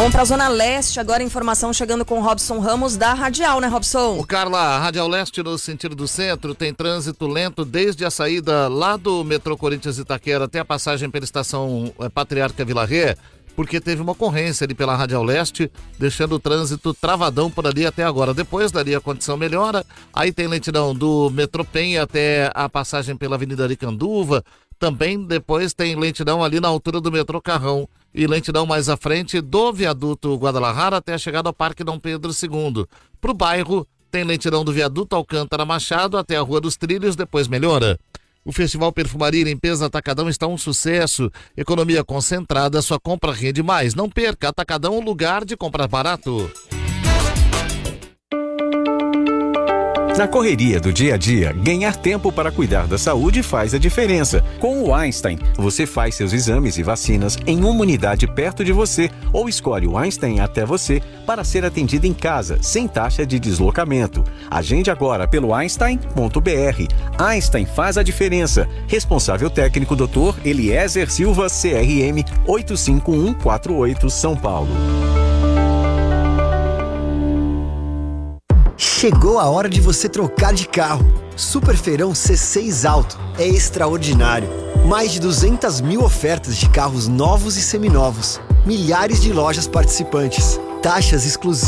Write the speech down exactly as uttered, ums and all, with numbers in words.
Vamos para a Zona Leste, agora informação chegando com o Robson Ramos da Radial, né, Robson? O Carla, a Radial Leste no sentido do centro tem trânsito lento desde a saída lá do metrô Corinthians Itaquera até a passagem pela estação Patriarca Vila Ré, porque teve uma ocorrência ali pela Radial Leste, deixando o trânsito travadão por ali até agora. Depois dali a condição melhora, aí tem lentidão do metrô Penha até a passagem pela Avenida Aricanduva, também depois tem lentidão ali na altura do metrô Carrão e lentidão mais à frente do viaduto Guadalajara até a chegada ao Parque Dom Pedro segundo. Para o bairro, tem lentidão do viaduto Alcântara Machado até a Rua dos Trilhos, depois melhora. O Festival Perfumaria e Limpeza Atacadão está um sucesso. Economia concentrada, sua compra rende mais. Não perca, Atacadão, lugar de comprar barato. Na correria do dia a dia, ganhar tempo para cuidar da saúde faz a diferença. Com o Einstein, você faz seus exames e vacinas em uma unidade perto de você ou escolhe o Einstein até você para ser atendido em casa, sem taxa de deslocamento. Agende agora pelo einstein ponto b r. Einstein faz a diferença. Responsável técnico doutor Eliezer Silva, C R M oito cinco um quatro oito, São Paulo. Chegou a hora de você trocar de carro. Super Feirão C seis Auto é extraordinário. Mais de duzentas mil ofertas de carros novos e seminovos. Milhares de lojas participantes. Taxas exclusivas.